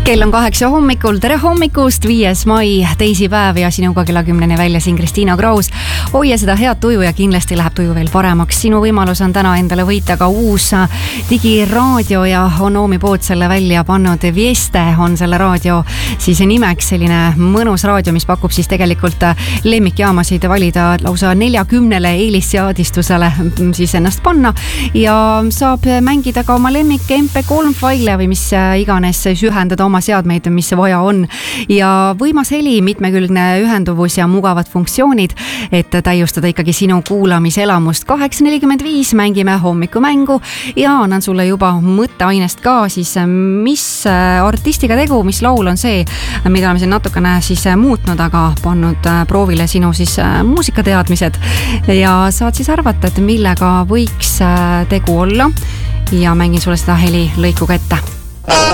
Kell on 8 hommikul, tere hommikust, 5. mai, teisipäev ja sinuga kella 10 välja siin Kristiina Kraus. Hoia seda head tuju ja kindlasti läheb tuju veel paremaks. Sinu võimalus on täna endale võita ka uus digiraadio ja on Oomi pood selle välja pannud. Vieste on selle raadio siis nimeks, selline mõnus raadio, mis pakub siis tegelikult lemmikjaamasid valida lausa 40 eelisseadistusele siis ennast panna ja saab mängida ka oma lemmik MP3 faile või mis iganes ühendada oma seadmeid, mis vaja on. Ja võimas heli, mitmekülgne ühenduvus ja mugavad funktsioonid, et täiustada ikkagi sinu kuulamiselamust. 8.45 mängime hommikumängu ja annan sulle juba mõtteainest ka siis, mis artistiga tegu, mis laul on see, mida oleme siin natukene siis muutnud, aga pannud proovile sinu siis muusikateadmised ja saad siis arvata, et millega võiks tegu olla ja mängin sulle seda heli lõikuga ette.